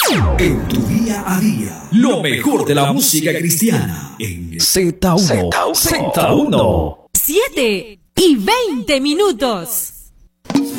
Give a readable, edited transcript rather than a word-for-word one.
En tu día a día, lo mejor de la música cristiana en Z1. 7:20 minutos.